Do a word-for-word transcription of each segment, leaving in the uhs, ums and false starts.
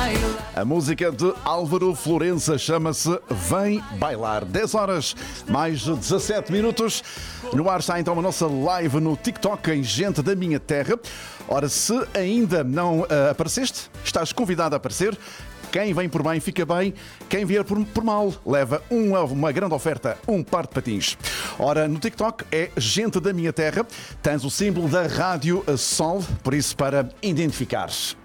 A música de Álvaro Florença chama-se Vem Bailar. dez horas, mais dezassete minutos. No ar está então a nossa live no TikTok em Gente da Minha Terra. Ora, se ainda não uh, apareceste, estás convidado a aparecer. Quem vem por bem, fica bem. Quem vier por, por mal, leva uma, uma grande oferta, um par de patins. Ora, no TikTok é Gente da Minha Terra. Tens o símbolo da Rádio Sol, por isso para identificares.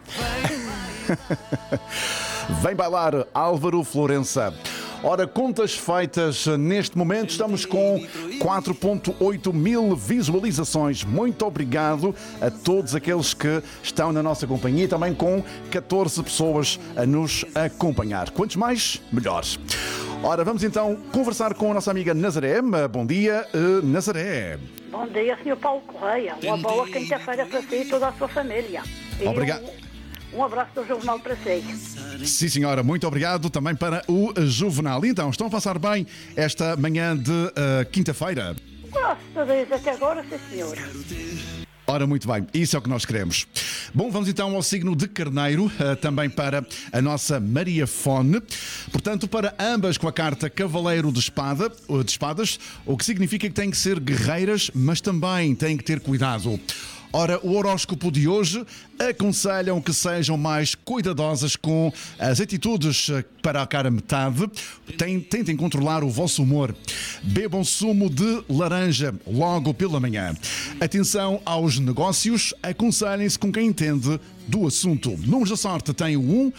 Vem bailar, Álvaro Florença. Ora, contas feitas neste momento, estamos com quatro vírgula oito mil visualizações. Muito obrigado a todos aqueles que estão na nossa companhia e também com catorze pessoas a nos acompanhar. Quantos mais, melhores. Ora, vamos então conversar com a nossa amiga Nazaré. Bom dia, Nazaré. Bom dia, senhor Paulo Correia. Uma boa quinta-feira para si e toda a sua família. E obrigado. Um... Um abraço do Juvenal para si. Sim, senhora, muito obrigado também para o Juvenal. Então, estão a passar bem esta manhã de uh, quinta-feira? Graças a Deus, até agora, sim, senhor. Ora, muito bem, isso é o que nós queremos. Bom, vamos então ao signo de Carneiro, uh, também para a nossa Maria Fone. Portanto, para ambas com a carta Cavaleiro de Espada, de Espadas, o que significa que têm que ser guerreiras, mas também têm que ter cuidado. Ora, o horóscopo de hoje aconselham que sejam mais cuidadosas com as atitudes para a cara metade. Tentem controlar o vosso humor. Bebam sumo de laranja logo pela manhã. Atenção aos negócios, aconselhem-se com quem entende do assunto. Números da sorte tem o um,